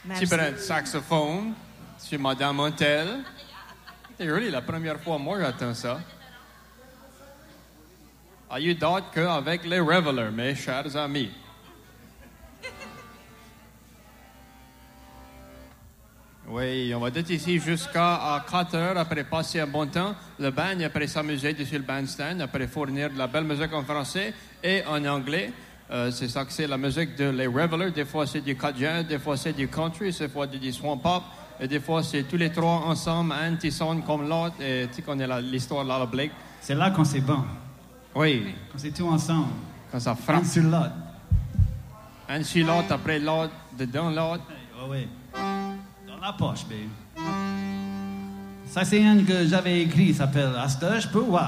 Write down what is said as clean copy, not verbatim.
Tu prends le saxophone chez Madame Montel. C'est really la première fois, moi, j'attends ça. Il y a eu d'autres qu'avec les Revelers, mes chers amis. Oui, on va être ici jusqu'à 4 heures, après passer un bon temps. Le band, après s'amuser dessus le bandstand, après fournir de la belle musique en français et en anglais. C'est ça que c'est la musique de Les Revelers. Des fois, c'est du cajun, des fois, c'est du country, des fois, du swamp pop. Et des fois, c'est tous les trois ensemble, un qui sonne comme l'autre. Et tu connais l'histoire de Lala Blake. C'est là qu'on c'est bon. Oui. Quand c'est tout ensemble. Quand ça frappe. Un sur l'autre. Un sur l'autre, après l'autre, dedans l'autre. Oui. Dans la poche, babe. Ça, c'est un que j'avais écrit, il s'appelle « Asta, je peux voir ».